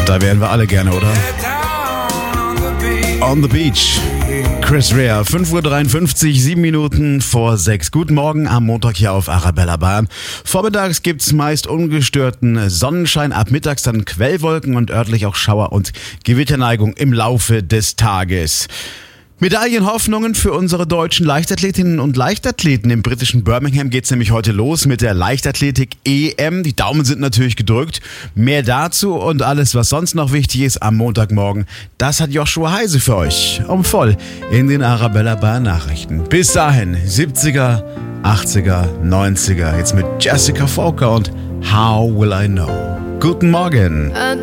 Da wären wir alle gerne, oder? On the Beach. Chris Rea, 5:53 Uhr, 7 Minuten vor 6. Guten Morgen am Montag hier auf Arabella Bayern. Vormittags gibt's meist ungestörten Sonnenschein, ab mittags dann Quellwolken und örtlich auch Schauer- und Gewitterneigung im Laufe des Tages. Medaillenhoffnungen für unsere deutschen Leichtathletinnen und Leichtathleten. Im britischen Birmingham geht's nämlich heute los mit der Leichtathletik-EM. Die Daumen sind natürlich gedrückt. Mehr dazu und alles, was sonst noch wichtig ist am Montagmorgen, das hat Joshua Heise für euch. Voll in den Arabella Bayern Nachrichten. Bis dahin, 70er, 80er, 90er. Jetzt mit Jessica Folker und How Will I Know. Guten Morgen.